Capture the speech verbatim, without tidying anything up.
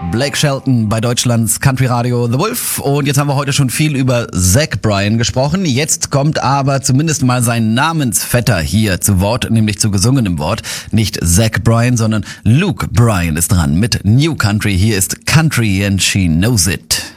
Blake Shelton bei Deutschlands Country Radio The Wolf. Und jetzt haben wir heute schon viel über Zach Bryan gesprochen. Jetzt kommt aber zumindest mal sein Namensvetter hier zu Wort, nämlich zu gesungenem Wort. Nicht Zach Bryan, sondern Luke Bryan ist dran mit New Country. Hier ist Country and She Knows It.